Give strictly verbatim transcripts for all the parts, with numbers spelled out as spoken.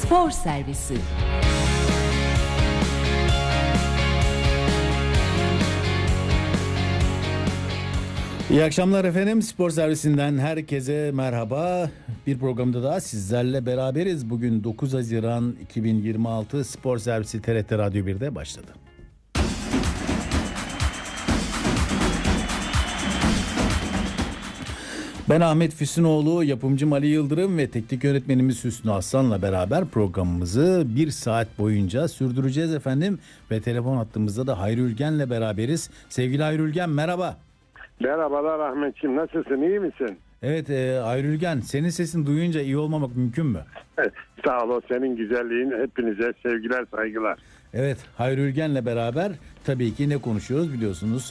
Spor Servisi. İyi akşamlar efendim. Spor Servisinden herkese merhaba. Bir programda daha sizlerle beraberiz. Bugün dokuz Haziran iki bin yirmi altı Spor Servisi T R T Radyo bir'de başladı. Ben Ahmet Füsunoğlu, yapımcım Ali Yıldırım ve teknik yönetmenimiz Hüsnü Aslan'la beraber programımızı bir saat boyunca sürdüreceğiz efendim. Ve telefon hattımızda da Hayri Ülgen'le beraberiz. Sevgili Hayri Ülgen, merhaba. Merhabalar Ahmetciğim, nasılsın, iyi misin? Evet e, Hayri Ülgen, senin sesini duyunca iyi olmamak mümkün mü? Sağ ol, senin güzelliğin, hepinize sevgiler, saygılar. Evet, Hayri Ülgen'le beraber tabii ki ne konuşuyoruz biliyorsunuz.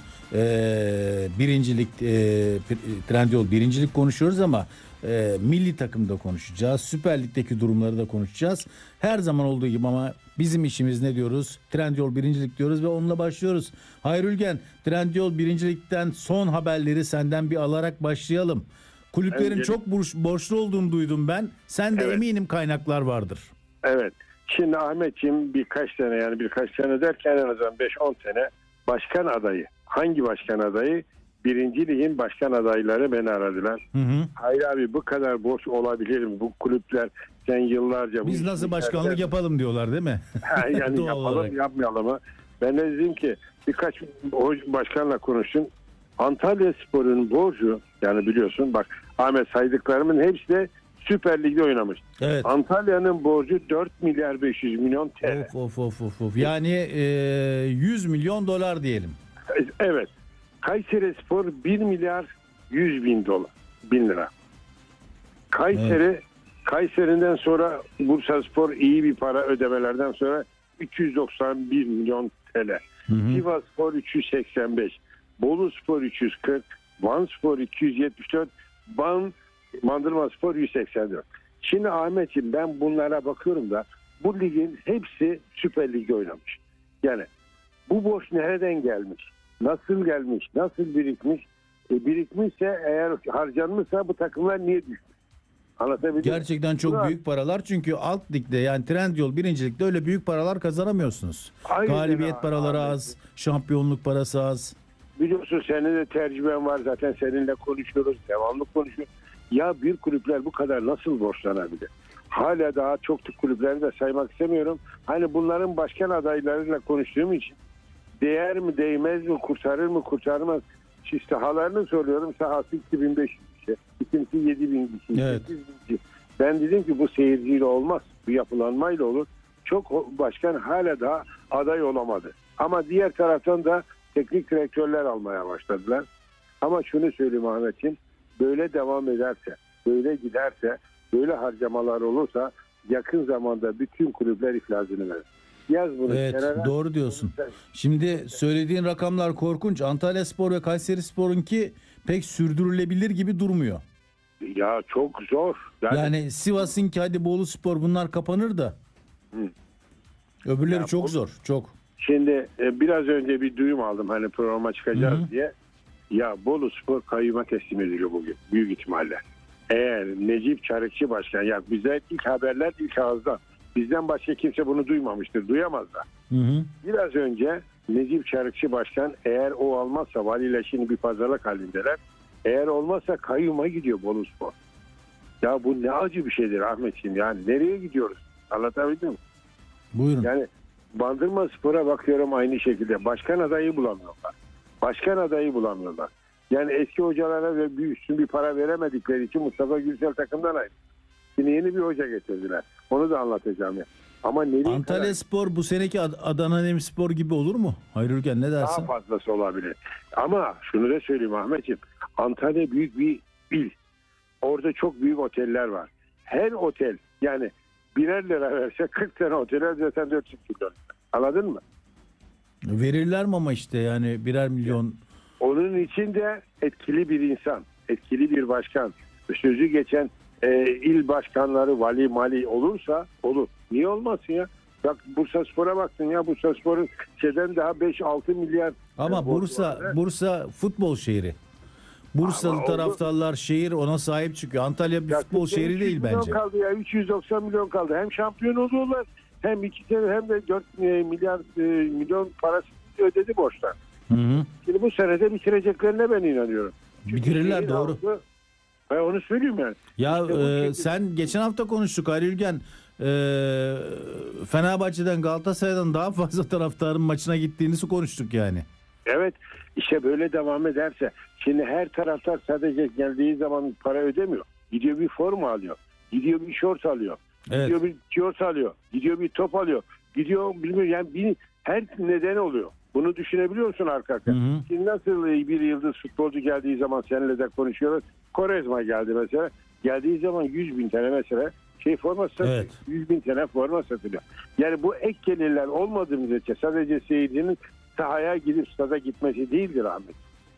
Ee, birincilik, e, Trendyol birincilik konuşuyoruz ama e, milli takımda konuşacağız. Süper Lig'deki durumları da konuşacağız. Her zaman olduğu gibi ama bizim işimiz ne diyoruz? Trendyol birincilik diyoruz ve onunla başlıyoruz. Hayri Ülgen, Trendyol birincilikten son haberleri senden bir alarak başlayalım. Kulüplerin Evet. çok borçlu olduğunu duydum ben. Sen de Evet. eminim kaynaklar vardır. Evet, şimdi Ahmetciğim birkaç sene, yani birkaç sene derken en azından beş on sene başkan adayı. Hangi başkan adayı? Birinci Lig'in başkan adayları beni aradılar. Hı hı. Hayır abi, bu kadar borç olabilir mi? Bu kulüpler sen yıllarca... Biz bu nasıl işi başkanlık içeride- yapalım diyorlar değil mi? yani Doğal yapalım olarak. yapmayalım mı? Ben de dedim ki birkaç başkanla konuştum. Antalya Spor'un borcu, yani biliyorsun bak Ahmet, saydıklarımın hepsi de Süper Lig'de oynamış. Evet. Antalya'nın borcu dört milyar beş yüz milyon T L. Of of of of of. Yani e, yüz milyon dolar diyelim. Evet. Kayseri Spor bir milyar yüz bin dolar. Bin lira. Kayseri Evet. Kayseri'nden sonra Bursa Spor iyi bir para ödemelerden sonra üç yüz doksan bir milyon T L. Hı hı. Sivas Spor üç yüz seksen beş. Bolu Spor üç yüz kırk. Van Spor iki yüz yetmiş dört. Van Bandırma Spor yüz seksen dört. Şimdi Ahmetciğim, ben bunlara bakıyorum da bu ligin hepsi Süper Lig'de oynamış. Yani bu borç nereden gelmiş? Nasıl gelmiş? Nasıl birikmiş? E, birikmişse, eğer harcanmışsa bu takımlar niye düşmüş? Anlatabildim mi? Gerçekten çok Buna- büyük paralar, çünkü alt ligde, yani Trendyol birincilikte öyle büyük paralar kazanamıyorsunuz. Aynen Galibiyet abi, paraları Ahmet. az, şampiyonluk parası az. Biliyorsun senin de tecrüben var zaten, seninle konuşuyoruz, devamlı konuşuyoruz. Ya bir kulüpler bu kadar nasıl borçlanabilir? Hala daha çok kulüpleri de saymak istemiyorum. Hani bunların başkan adaylarıyla konuştuğum için değer mi değmez mi, kurtarır mı kurtarmaz. İşte sahalarını soruyorum, sahası iki bin beş yüz kişi, ikincisi yedi bin kişi, Evet. sekiz bin kişi. Ben dedim ki bu seyirciyle olmaz, bu yapılanmayla olur. Çok başkan hala daha aday olamadı. Ama diğer taraftan da teknik direktörler almaya başladılar. Ama şunu söyleyeyim Ahmetciğim, böyle devam ederse, böyle giderse, böyle harcamalar olursa yakın zamanda bütün kulüpler iflasını verir. Yaz bunu Evet, kenara. doğru diyorsun. Şimdi söylediğin rakamlar korkunç. Antalya Spor ve Kayseri Spor'unki pek sürdürülebilir gibi durmuyor. Ya çok zor. Yani, Yani Sivas'ınki, hadi Bolu Spor, bunlar kapanır da. Hı. Öbürleri Ya çok bu- zor, çok. Şimdi e, biraz önce bir duyum aldım hani programa çıkacağız Hı hı. diye. Ya Bolu Spor kayyuma teslim ediliyor bugün büyük ihtimalle. Eğer Necip Çarıkçı Başkan, ya bize ilk haberler ilk ağızdan. Bizden başka kimse bunu duymamıştır, duyamaz da. Hı hı. Biraz önce Necip Çarıkçı Başkan, eğer o almazsa, valiyle şimdi bir pazarlık halindeler. Eğer olmazsa kayyuma gidiyor Bolu Spor. Ya bu ne acı bir şeydir Ahmetciğim, yani nereye gidiyoruz? Anlatabildim mi? Buyurun. Yani Bandırma Spor'a bakıyorum aynı şekilde. Başkan adayı bulamıyorlar. Başkan adayı bulamıyorlar. Yani eski hocalara ve bir üstün bir para veremedikleri için Mustafa Gürsel takımdan ayrı. Şimdi yeni bir hoca getirdiler. Onu da anlatacağım ya. Ama nereye Antalya kadar Spor bu seneki Ad- Adana Demirspor gibi olur mu? Hayri Ülgen, ne daha dersin? fazlası olabilir. Ama şunu da söyleyeyim Ahmetciğim. Antalya büyük bir il. Orada çok büyük oteller var. Her otel, yani birer lira verse kırk tane otele zaten dört yüz milyon. Anladın mı? Verirler mi ama işte, yani birer milyon. Onun için de etkili bir insan, etkili bir başkan, sözü geçen e, il başkanları, vali mali olursa olur. Niye olmasın ya? Bak Bursa Spor'a baktın ya, Bursa Spor'un şeyden daha beş altı milyar. Ama e, borcu Bursa vardı. Bursa futbol şehri. Bursalı Ama oldu. taraftarlar, şehir ona sahip çıkıyor. Antalya bir Ya futbol Türkiye'ye şehri üç yüz değil milyon bence. kaldı ya, üç yüz doksan milyon kaldı. Hem şampiyon oluyorlar hem iki sene hem de dört milyar e, milyon parası ödedi borçlar. Hı hı. Şimdi bu senede bitireceklerine ben inanıyorum. Çünkü Bitirirler, şehir doğru. halkı- Ben onu söyleyeyim yani. Ya İşte bu e, şekilde- sen geçen hafta konuştuk Ali Ülgen. E, Fenerbahçe'den, Galatasaray'dan daha fazla taraftarın maçına gittiğini konuştuk yani. Evet, işte böyle devam ederse şimdi her taraftar sadece geldiği zaman para ödemiyor. Gidiyor bir forma alıyor. Gidiyor bir şort alıyor. Evet. Gidiyor bir tişört alıyor. Gidiyor bir top alıyor. Gidiyor bilmiyorum yani bir, her neden oluyor. Bunu düşünebiliyor musun arka arkaya? Hı hı. Şimdi nasıl bir yıldız futbolcu geldiği zaman seninle de konuşuyoruz. Quaresma geldi mesela. Geldiği zaman yüz bin tane mesela şey forma satılıyor. Evet. yüz bin tane forma satılıyor. Yani bu ek gelirler olmadığı müddetçe sadece seyircinin sahaya gidip stada gitmesi değildir Ahmet.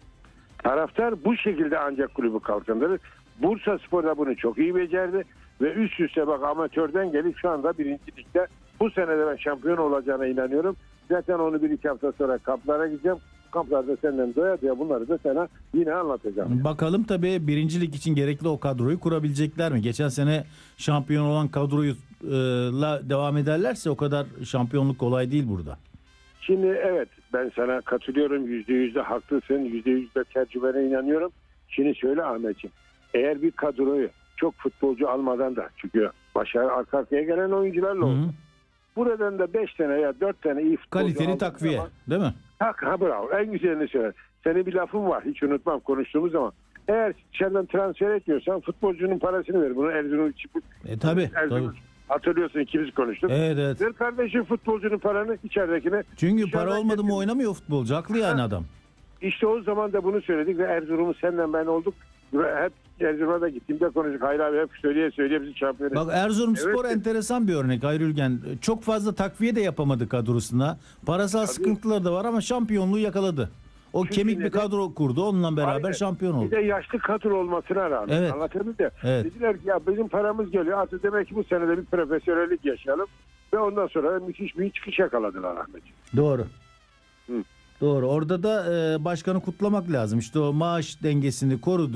Taraftar bu şekilde ancak kulübü kalkındırır. Bursa Spor da bunu çok iyi becerdi ve üst üste bak amatörden gelip şu anda birinci ligde bu sene de ben şampiyon olacağına inanıyorum. Zaten onu bir iki hafta sonra kamplara gideceğim. Kamplarda senden doya doya bunları da sana yine anlatacağım. Bakalım tabii birincilik için gerekli o kadroyu kurabilecekler mi? Geçen sene şampiyon olan kadroyla devam ederlerse o kadar şampiyonluk kolay değil burada. Şimdi evet ben sana katılıyorum. Yüzde yüzde haklısın. Yüzde yüzde tecrübene inanıyorum. Şimdi söyle Ahmetciğim. Eğer bir kadroyu çok futbolcu almadan da çünkü başarı arka arkaya gelen oyuncularla oldu. Hı hı. Buradan da beş tane ya dört tane iyi futbolcu Kaliteli aldığın takviye, zaman- değil mi? Ha, ha bravo. En güzelini söyle. Senin bir lafın var. Hiç unutmam konuştuğumuz zaman. Eğer dışarıdan transfer etmiyorsan futbolcunun parasını ver. Bunu Erzurum çıkıp E tabii. Erzurum tabii. hatırlıyorsun ikimiz konuştuk. Evet evet. Ver kardeşim futbolcunun paranı içeridekine. Çünkü Dışarıdan para olmadı mı getir. oynamıyor futbolcu. Haklı yani adam. İşte o zaman da bunu söyledik ve Erzurum'u senden ben olduk. Hep Erzurum'a da gittiğimde konuştuk. Hayır abi hep söyleye söyleye bizi şampiyon ettik. Bak Erzurumspor Evet. enteresan bir örnek Hayri Ülgen. Çok fazla takviye de yapamadı kadrosuna. Parasal sıkıntıları da var ama şampiyonluğu yakaladı. O Çünkü kemik bir neden? kadro kurdu. Onunla beraber Aynen. şampiyon Bir oldu. de yaşlı kadro olmasına rağmen. Evet. Anlatabildim de. Evet. Dediler ki ya bizim paramız geliyor. Artık demek ki bu sene de bir profesyonellik yaşayalım. Ve ondan sonra müthiş bir çıkış yakaladılar Ahmet. Doğru. Hı. Doğru. Orada da e, başkanı kutlamak lazım. İşte o maaş dengesini korudu.